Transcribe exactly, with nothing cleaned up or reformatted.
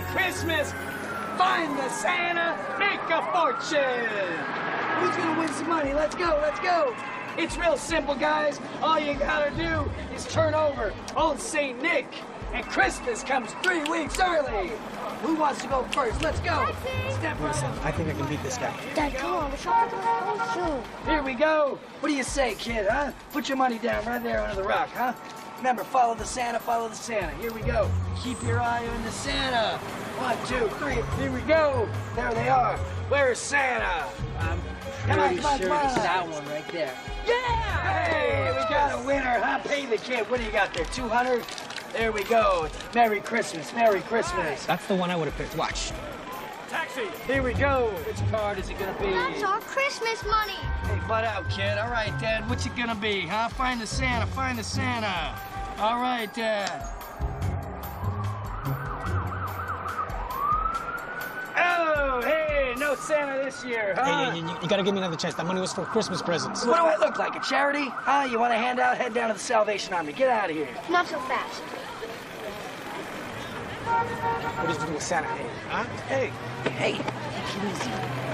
Christmas! Find the Santa, make a fortune! Who's gonna win some money? Let's go, let's go! It's real simple, guys. All you gotta do is turn over Old Saint Nick, and Christmas comes three weeks early. Who wants to go first? Let's go. Step Listen, right up. I think I can beat this guy. Dad, come on, we're shopping for the whole shoe. Here we go. What do you say, kid, huh? Put your money down right there under the rock, huh? Remember, follow the Santa, follow the Santa. Here we go. Keep your eye on the Santa. One, two, three. Here we go. There they are. Where's Santa? I'm Come on, pretty come on, sure come on. it's that one right there. Yeah! Hey, we got a winner, huh? Pay the kid. What do you got there, two hundred? There we go. Merry Christmas, Merry Christmas. That's the one I would have picked. Watch. Taxi. Here we go. Which card is it gonna be? That's our Christmas money. Hey, butt out, kid. All right, Dad. What's it gonna be, huh? Find the Santa. Find the Santa. All right, Dad. Oh, hey, no Santa this year, huh? Hey, you, you, you gotta give me another chance. That money was for Christmas presents. What do I look like, a charity? Huh? You want a handout? Head down to the Salvation Army. Get out of here. Not so fast. What did you do with Santa? Huh? Hey, hey, take it easy.